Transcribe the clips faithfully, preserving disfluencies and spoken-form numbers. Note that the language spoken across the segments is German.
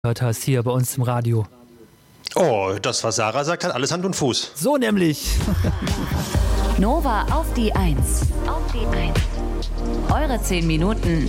gehört hast hier bei uns im Radio. Oh, das, was Sarah sagt, hat alles Hand und Fuß. So nämlich. Nova auf die Eins. Auf die Eins. Eure zehn Minuten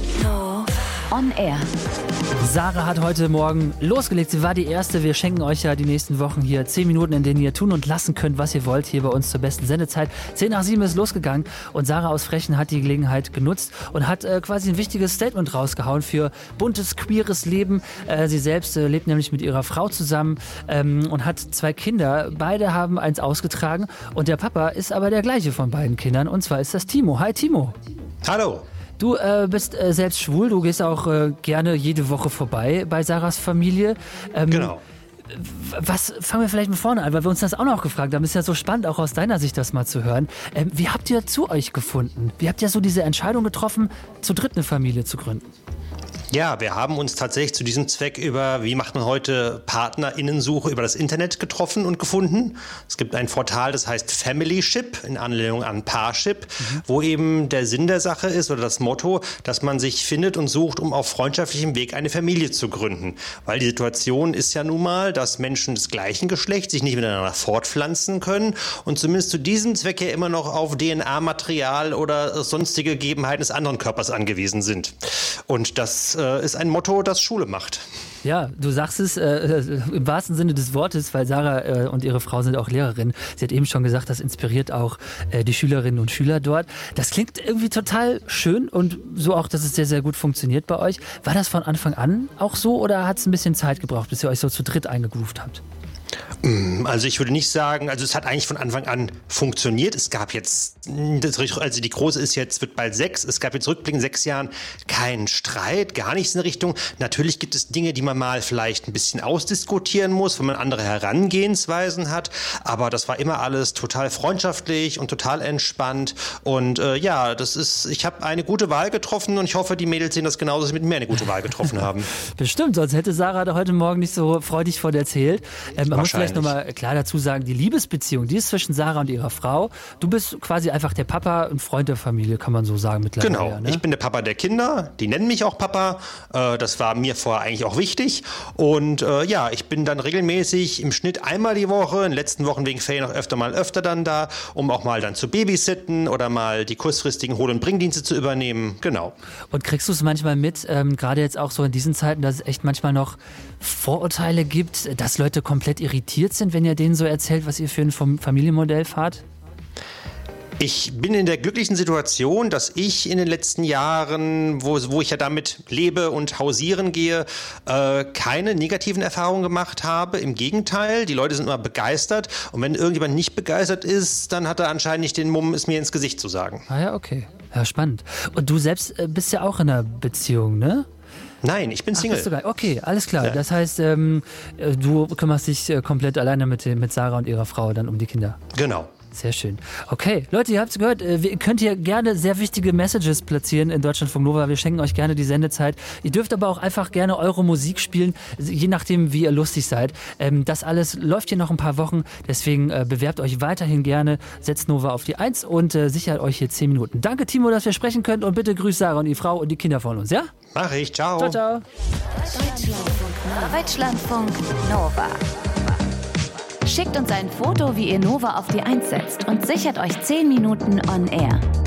on air. Sarah hat heute Morgen losgelegt. Sie war die Erste. Wir schenken euch ja die nächsten Wochen hier zehn Minuten, in denen ihr tun und lassen könnt, was ihr wollt, hier bei uns zur besten Sendezeit. Zehn nach sieben ist losgegangen und Sarah aus Frechen hat die Gelegenheit genutzt und hat äh, quasi ein wichtiges Statement rausgehauen für buntes, queeres Leben. Äh, sie selbst äh, lebt nämlich mit ihrer Frau zusammen ähm, und hat zwei Kinder. Beide haben eins ausgetragen und der Papa ist aber der gleiche von beiden Kindern und zwar ist das Timo. Hi Timo. Hallo. Du äh, bist äh, selbst schwul, du gehst auch äh, gerne jede Woche vorbei bei Sarahs Familie. Ähm, genau. Was, fangen wir vielleicht mal vorne an, weil wir uns das auch noch gefragt haben. Ist ja so spannend, auch aus deiner Sicht das mal zu hören. Ähm, wie habt ihr zu euch gefunden? Wie habt ihr so diese Entscheidung getroffen, zu dritt eine Familie zu gründen? Ja, wir haben uns tatsächlich zu diesem Zweck über, wie macht man heute PartnerInnensuche, über das Internet getroffen und gefunden. Es gibt ein Portal, das heißt Familyship, in Anlehnung an Parship, mhm. wo eben der Sinn der Sache ist oder das Motto, dass man sich findet und sucht, um auf freundschaftlichem Weg eine Familie zu gründen. Weil die Situation ist ja nun mal, dass Menschen des gleichen Geschlechts sich nicht miteinander fortpflanzen können und zumindest zu diesem Zweck ja immer noch auf D N A-Material oder sonstige Gegebenheiten des anderen Körpers angewiesen sind. Und das ist ein Motto, das Schule macht. Ja, du sagst es äh, im wahrsten Sinne des Wortes, weil Sarah äh, und ihre Frau sind auch Lehrerinnen. Sie hat eben schon gesagt, das inspiriert auch äh, die Schülerinnen und Schüler dort. Das klingt irgendwie total schön und so auch, dass es sehr, sehr gut funktioniert bei euch. War das von Anfang an auch so oder hat es ein bisschen Zeit gebraucht, bis ihr euch so zu dritt eingegroovt habt? Also ich würde nicht sagen, also es hat eigentlich von Anfang an funktioniert. Es gab jetzt, also die Große ist jetzt, wird bald sechs, es gab jetzt rückblickend sechs Jahren keinen Streit, gar nichts in der Richtung. Natürlich gibt es Dinge, die man mal vielleicht ein bisschen ausdiskutieren muss, wenn man andere Herangehensweisen hat, aber das war immer alles total freundschaftlich und total entspannt und äh, ja, das ist, ich habe eine gute Wahl getroffen und ich hoffe, die Mädels sehen das genauso, dass sie mit mir eine gute Wahl getroffen haben. Bestimmt, sonst hätte Sarah da heute Morgen nicht so freudig von erzählt. Ähm, man muss vielleicht nochmal klar dazu sagen, die Liebesbeziehung, die ist zwischen Sarah und ihrer Frau. Du bist quasi einfach der Papa und Freund der Familie, kann man so sagen mittlerweile. Genau, ne? Ich bin der Papa der Kinder, die nennen mich auch Papa. Äh, das war mir vorher eigentlich auch wichtig. Und äh, ja, ich bin dann regelmäßig im Schnitt einmal die Woche, in den letzten Wochen wegen Ferien auch öfter mal öfter dann da, um auch mal dann zu babysitten oder mal die kurzfristigen Hol- und Bringdienste zu übernehmen. Genau. Und kriegst du es manchmal mit, ähm, gerade jetzt auch so in diesen Zeiten, dass es echt manchmal noch Vorurteile gibt, dass Leute komplett irritiert sind, wenn ihr denen so erzählt, was ihr für ein Familienmodell fahrt? Ich bin in der glücklichen Situation, dass ich in den letzten Jahren, wo, wo ich ja damit lebe und hausieren gehe, äh, keine negativen Erfahrungen gemacht habe. Im Gegenteil, die Leute sind immer begeistert. Und wenn irgendjemand nicht begeistert ist, dann hat er anscheinend nicht den Mumm, es mir ins Gesicht zu sagen. Ah ja, okay. Ja, spannend. Und du selbst äh, bist ja auch in einer Beziehung, ne? Nein, ich bin Single. Ach, bist du okay, alles klar. Ja. Das heißt, ähm, du kümmerst dich äh, komplett alleine mit, mit Sarah und ihrer Frau dann um die Kinder. Genau. Sehr schön. Okay, Leute, ihr habt es gehört. Ihr könnt hier gerne sehr wichtige Messages platzieren in Deutschlandfunk Nova. Wir schenken euch gerne die Sendezeit. Ihr dürft aber auch einfach gerne eure Musik spielen, je nachdem, wie ihr lustig seid. Das alles läuft hier noch ein paar Wochen. Deswegen bewerbt euch weiterhin gerne. Setzt Nova auf die Eins und sichert euch hier zehn Minuten. Danke, Timo, dass wir sprechen können. Und bitte grüßt Sarah und die Frau und die Kinder von uns, ja? Mach ich. Ciao. Ciao, ciao. Deutschlandfunk, Deutschlandfunk Nova. Schickt uns ein Foto, wie ihr Nova auf die Eins setzt und sichert euch zehn Minuten on air.